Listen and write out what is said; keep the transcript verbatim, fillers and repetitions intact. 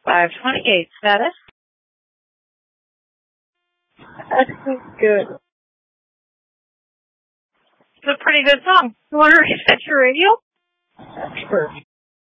five twenty-eight status. That's good. It's a pretty good song. You want to reset your radio? Sure.